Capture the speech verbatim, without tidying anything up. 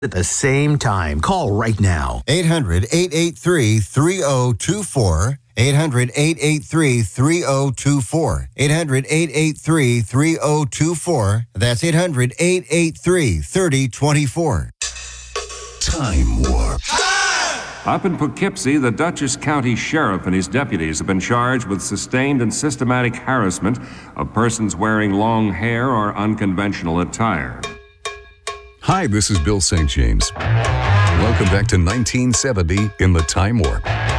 at the same time. Call right now. eight hundred, eight eight three, three zero two four. eight hundred, eight eight three, three zero two four. eight hundred, eight eight three, three zero two four. That's eight hundred, eight eight three, three zero two four. Time Warp. Up in Poughkeepsie, the Dutchess County Sheriff and his deputies have been charged with sustained and systematic harassment of persons wearing long hair or unconventional attire. Hi, this is Bill Saint James. Welcome back to nineteen seventy in the Time Warp.